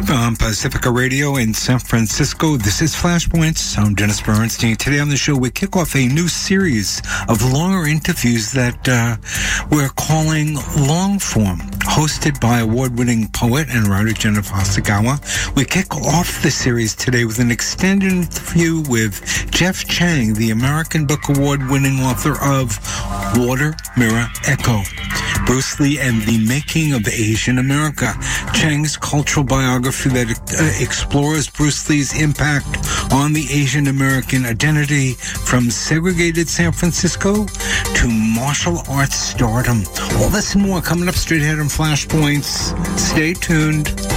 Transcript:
From Pacifica Radio in San Francisco, this is Flashpoints. I'm Dennis Bernstein. Today on the show, we kick off a new series of longer interviews that we're calling Long Form, hosted by award-winning poet and writer Jennifer Hasegawa. We kick off the series today with an extended interview with Jeff Chang, the American Book Award-winning author of Water, Mirror, Echo, Bruce Lee and the Making of Asian America. Chang's cultural biography that explores Bruce Lee's impact on the Asian American identity from segregated San Francisco to martial arts stardom. All this and more coming up straight ahead on Flashpoints. Stay tuned.